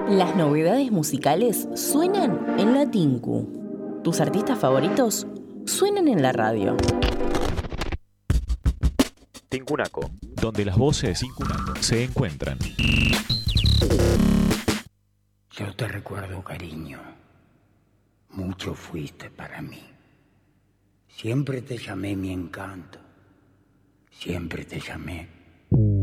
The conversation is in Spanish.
Las novedades musicales suenan en la Tinku. Tus artistas favoritos suenan en la radio. Tincunaco, donde las voces se encuentran. Yo te recuerdo, cariño. Mucho fuiste para mí. Siempre te llamé mi encanto. Siempre te llamé